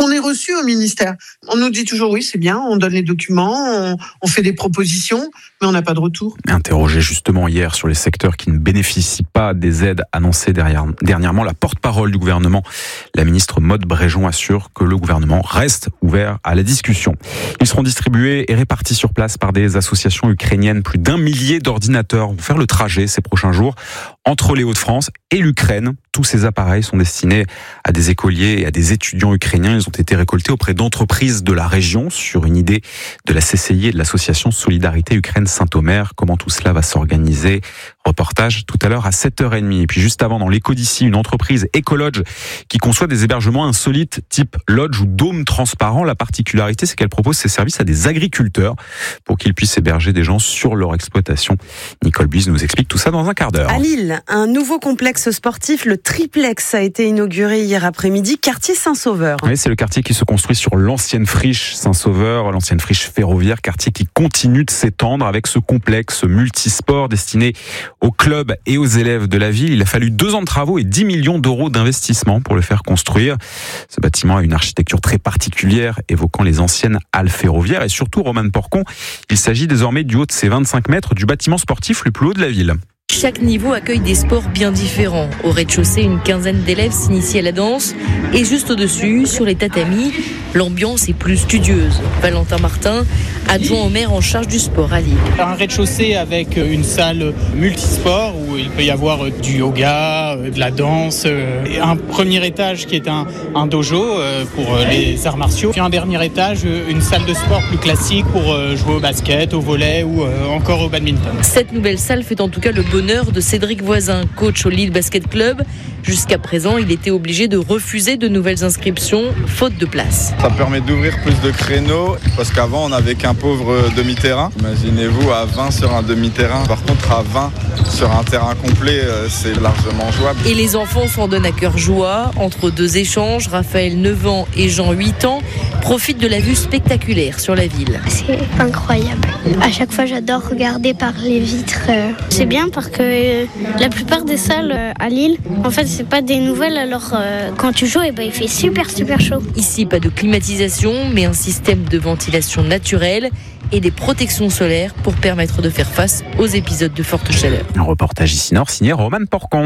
qu'on est reçu au ministère. On nous dit toujours oui, c'est bien, on donne les documents, on fait des propositions, mais on n'a pas de retour. Interrogé justement hier sur les secteurs qui ne bénéficient pas des aides annoncées dernièrement, la porte-parole du gouvernement, la ministre Maud Bréjon, assure que le gouvernement reste ouvert à la discussion. Ils seront distribués et répartis sur place par des associations ukrainiennes. Plus d'1 millier d'ordinateurs vont faire le trajet ces prochains jours entre les Hauts-de-France et l'Ukraine. Tous ces appareils sont destinés à des écoliers et à des étudiants ukrainiens. Ils ont été récoltés auprès d'entreprises de la région sur une idée de la CCI et de l'association Solidarité Ukraine Saint-Omer. Comment tout cela va s'organiser? Reportage tout à l'heure à 7h30. Et puis juste avant, dans l'écho d'ici, une entreprise Ecolodge qui conçoit des hébergements insolites type lodge ou dôme transparent. La particularité, c'est qu'elle propose ses services à des agriculteurs pour qu'ils puissent héberger des gens sur leur exploitation. Nicole Buise nous explique tout ça dans un quart d'heure. À Lille, un nouveau complexe sportif, le Triplex, a été inauguré hier après-midi, quartier Saint-Sauveur. Oui, c'est le quartier qui se construit sur l'ancienne friche Saint-Sauveur, l'ancienne friche ferroviaire, quartier qui continue de s'étendre avec ce complexe multisport destiné aux clubs et aux élèves de la ville. Il a fallu 2 ans de travaux et 10 millions d'euros d'investissement pour le faire construire. Ce bâtiment a une architecture très particulière, évoquant les anciennes halles ferroviaires. Et surtout, Roman Porcon, il s'agit désormais du haut de ses 25 mètres du bâtiment sportif le plus haut de la ville. Chaque niveau accueille des sports bien différents. Au rez-de-chaussée, une quinzaine d'élèves s'initient à la danse. Et juste au-dessus, sur les tatamis, l'ambiance est plus studieuse. Valentin Martin, adjoint au maire en charge du sport à Lille. Un rez-de-chaussée avec une salle multisport où il peut y avoir du yoga, de la danse. Et un premier étage qui est un dojo pour les arts martiaux. Puis un dernier étage, une salle de sport plus classique pour jouer au basket, au volley ou encore au badminton. Cette nouvelle salle fait en tout cas le bonheur de Cédric Voisin, coach au Lille Basket Club. Jusqu'à présent, il était obligé de refuser de nouvelles inscriptions, faute de place. Ça permet d'ouvrir plus de créneaux, parce qu'avant, on n'avait qu'un pauvre demi-terrain. Imaginez-vous à 20 sur un demi-terrain. Par contre, à 20 sur un terrain complet, c'est largement jouable. Et les enfants s'en donnent à cœur joie. Entre 2 échanges, Raphaël, 9 ans, et Jean, 8 ans, profitent de la vue spectaculaire sur la ville. C'est incroyable. À chaque fois, j'adore regarder par les vitres. C'est bien parce que la plupart des salles à Lille, en fait, c'est pas des nouvelles. Alors, quand tu joues, il fait super chaud. Ici, pas de climatisation, mais un système de ventilation naturelle et des protections solaires pour permettre de faire face aux épisodes de forte chaleur. Un reportage ici Nord signé Roman Porcon.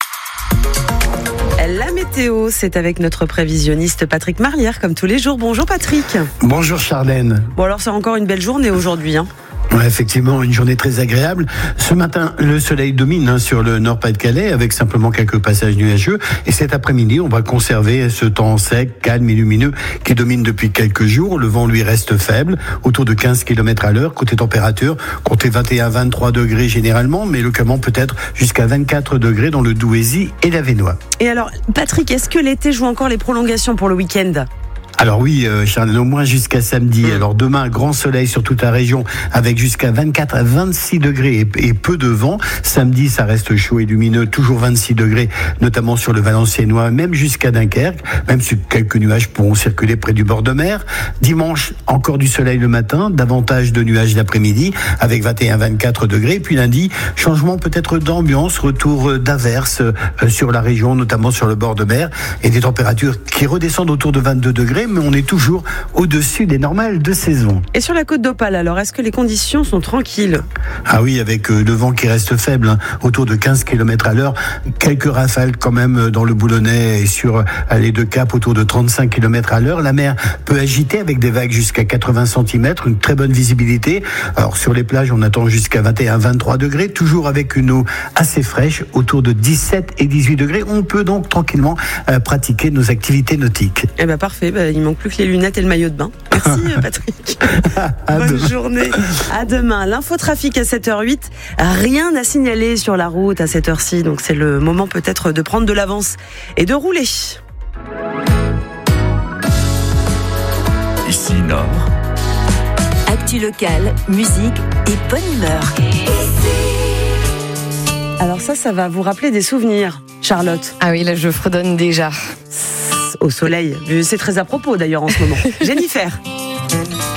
La météo, c'est avec notre prévisionniste Patrick Marlière, comme tous les jours. Bonjour Patrick. Bonjour Charlène. Bon alors c'est encore une belle journée aujourd'hui, hein. Ouais, effectivement, une journée très agréable. Ce matin, le soleil domine sur le Nord-Pas-de-Calais avec simplement quelques passages nuageux. Et cet après-midi, on va conserver ce temps sec, calme et lumineux qui domine depuis quelques jours. Le vent, lui, reste faible, autour de 15 km à l'heure. Côté température, comptez 21-23 degrés généralement, mais localement peut-être jusqu'à 24 degrés dans le Douaisis et l'Avesnois. Et alors, Patrick, est-ce que l'été joue encore les prolongations pour le week-end ? Alors oui, Charles, au moins jusqu'à samedi. Alors demain, grand soleil sur toute la région avec jusqu'à 24 à 26 degrés et peu de vent. Samedi, ça reste chaud et lumineux, toujours 26 degrés, notamment sur le Valenciennois, même jusqu'à Dunkerque, même si quelques nuages pourront circuler près du bord de mer. Dimanche, encore du soleil le matin, davantage de nuages l'après-midi avec 21-24 degrés. Et puis lundi, changement peut-être d'ambiance, retour d'averses sur la région, notamment sur le bord de mer, et des températures qui redescendent autour de 22 degrés. Mais on est toujours au-dessus des normales de saison. Et sur la côte d'Opale, alors, est-ce que les conditions sont tranquilles ? Ah oui, avec le vent qui reste faible, autour de 15 km à l'heure, quelques rafales quand même dans le Boulonnais et sur les 2 caps autour de 35 km à l'heure. La mer peut agiter avec des vagues jusqu'à 80 cm, une très bonne visibilité. Alors sur les plages, on attend jusqu'à 21-23 degrés, toujours avec une eau assez fraîche, autour de 17 et 18 degrés. On peut donc tranquillement pratiquer nos activités nautiques. Eh ben parfait, il manque plus que les lunettes et le maillot de bain. Merci Patrick. Bonne journée. À demain. L'infotrafic à 7h08. Rien à signaler sur la route à cette heure-ci. Donc c'est le moment peut-être de prendre de l'avance et de rouler. Ici Nord. Actu locale, musique et bonne humeur. Alors ça va vous rappeler des souvenirs, Charlotte. Ah oui, là je fredonne déjà. Au soleil. C'est très à propos d'ailleurs en ce moment. Jennifer.